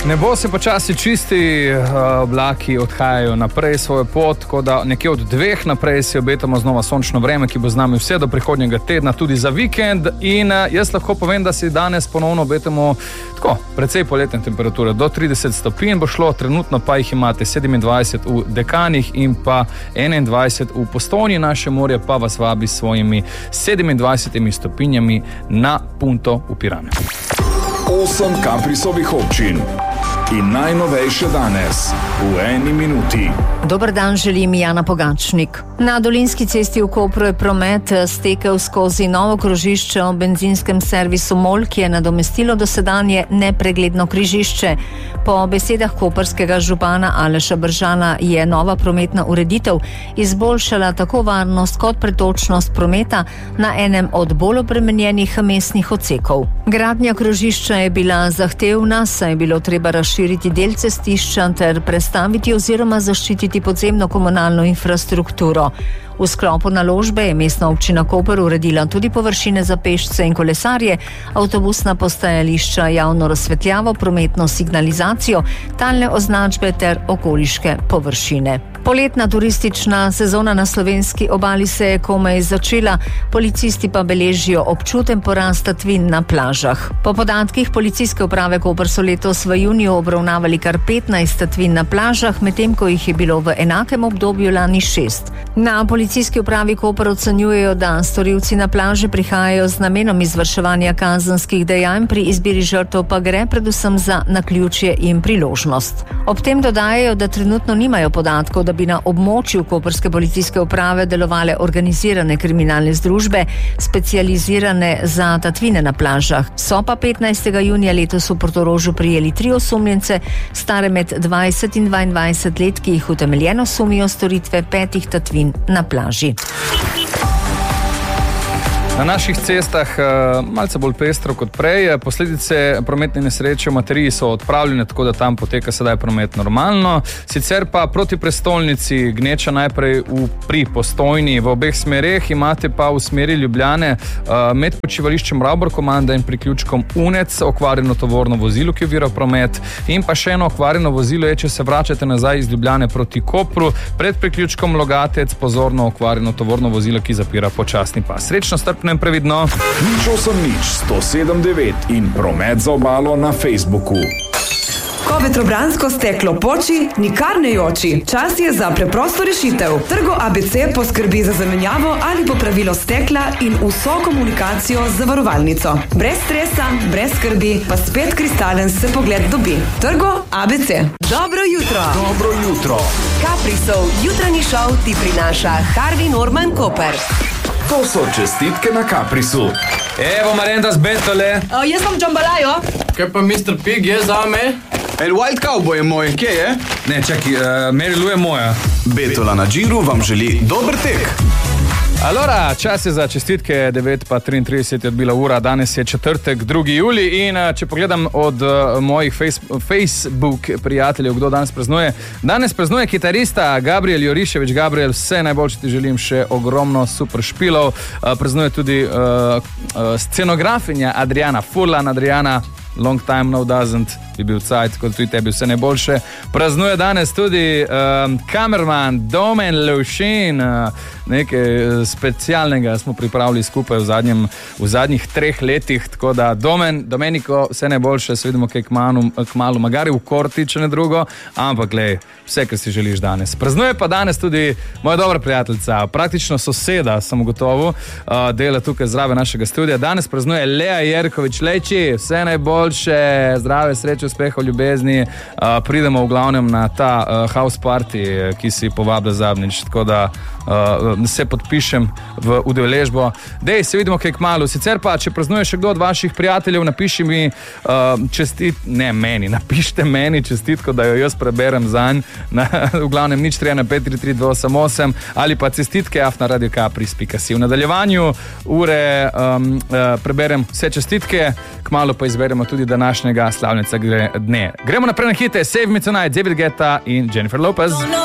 Nebo se počasi čisti, oblaki odhajajo naprej svojo pot, tako da nekje od 2 naprej si obetamo znova sončno vreme, ki bo z nami vse do prihodnjega tedna, tudi za vikend. In jaz lahko povem, da si danes ponovno obetamo tako, precej poletne temperature, do 30 stopinj bo šlo, trenutno pa jih imate 27 v Dekanih in pa 21 v Postojni, naše morje pa vas vabi s svojimi 27 stopinjami na Punto v Piranu. 8 Caprisovih občin in najnovejše danes v 1 minuti. Dober dan, želim Jana Pogačnik. Na Dolinski cesti v Kopru je promet stekel skozi novo krožišče ob benzinskem servisu MOL, ki je nadomestilo dosedanje nepregledno križišče. Po besedah koprskega župana Aleša Bržana je nova prometna ureditev izboljšala tako varnost kot pretočnost prometa na enem od bolj obremenjenih mestnih odsekov. Gradnja krožišča je bila zahtevna, saj je bilo treba razširiti del cestišča ter prestaviti oziroma zaščititi podzemno komunalno infrastrukturo. V sklopu naložbe je mestna občina Koper uredila tudi površine za pešce in kolesarje, avtobusna postajališča, javno razsvetljavo, prometno signalizacijo, talne označbe ter okoliške površine. Poletna turistična sezona na slovenski obali se je komaj začela, policisti pa beležijo občuten porast tatvin na plažah. Po podatkih policijske uprave Koper so letos v juniju obravnavali kar 15 tatvin na plažah, medtem ko jih je bilo v enakem obdobju lani 6. Na policijski upravi Koper ocenjujejo, da storilci na plaže prihajajo z namenom izvrševanja kazenskih dejanj, pri izbiri žrtev pa gre predvsem za naključje in priložnost. Ob tem dodajajo, da trenutno nimajo podatkov, da bi na območju koprske policijske uprave delovale organizirane kriminalne združbe, specializirane za tatvine na plažah. So pa 15. junija letos v Portorožu prijeli 3 osumljence, stare med 20 in 22 let, ki jih utemeljeno sumijo storitve 5 tatvin na plaži. Na naših cestah malce bolj pestro kot prej. Posledice prometne nesreče v Materiji so odpravljene, tako da tam poteka sedaj promet normalno. Sicer pa proti prestolnici gneča najprej pri Postojni v obeh smereh, imate pa v smeri Ljubljane med počivališčem Ravbor komanda in priključkom Unec okvarjeno tovorno vozilo, ki ovira promet, in pa še eno okvarjeno vozilo je, če se vračate nazaj iz Ljubljane proti Kopru, pred priključkom Logatec pozorno okvarjeno tovorno vozilo, ki zapira počasni pas. Srečno, strpno in previdno. 8-107-9 in promet za obalo na Facebooku. Ko vetrobransko steklo poči, nikar ne joči. Čas je za preprosto rešitev. Trgo ABC poskrbi za zamenjavo ali popravilo stekla in vso komunikacijo z zavarovalnico. Brez stresa, brez skrbi, pa spet kristalen se pogled dobi. Trgo ABC. Dobro jutro. Dobro jutro. Caprisov jutranji šov ti prinaša Harvey Norman Koper. To so čestitke na Caprisu. Evo Marendas Bentole. Jaz sem Džambalajo. Kaj pa Mr. Pig je zame? El Wild Cowboy je moj, kje je? Ne, čaki, Mary Lou je moja. Betola na Džiru vam želi dober tek. Alora, čas je za čestitke, 9:33 je odbila ura, danes je četrtek, 2. julij in če pogledam od mojih Facebook prijateljev, kdo danes praznuje. Danes praznuje kitarista Gabriel Joriševič. Gabriel, vse najboljše ti želim, še ogromno super špilov. Praznuje tudi scenografinja Adriana Furlan. Adriana, long time no doesn't, bi bil cajt, kot tudi tebi vse najboljše. Praznuje danes tudi kamerman Domen Lušin, nekaj specialnega smo pripravili skupaj v zadnjih 3 letih, tako da Domeniko, vse najboljše, se vidimo kaj kmalu, magari v Korti, če ne drugo, ampak glej, vse, kar si želiš danes. Praznuje pa danes tudi moja dobra prijateljica, praktično soseda, sem gotovo, dela tukaj zraven našega studia. Danes praznuje Lea Jerkovič. Lejči, vse najboljše, zdrave, sreče, uspeha v ljubezni. Pridemo v glavnem na ta house party, ki si povabila zadnjič, tako da se podpišem v udeležbo. Dej, se vidimo kaj kmalu. Sicer pa, če praznuje še kdo od vaših prijateljev, napiši mi napišite meni čestitko, da jo jaz preberem zanj. V glavnem 031533288 ali pa cestitke @radiocapris.si. V nadaljevanju ure preberem vse čestitke, kmalu pa izberemo tudi današnjega slavnega dne. Gremo naprej na hite. Save Me Tonight, David Guetta in Jennifer Lopez.